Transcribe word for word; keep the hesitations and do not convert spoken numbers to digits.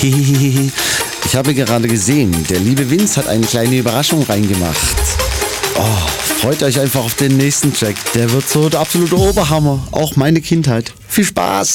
Ich habe gerade gesehen, der liebe Vince hat eine kleine Überraschung reingemacht. Oh, freut euch einfach auf den nächsten Track. Der wird so der absolute Oberhammer. Auch meine Kindheit. Viel Spaß!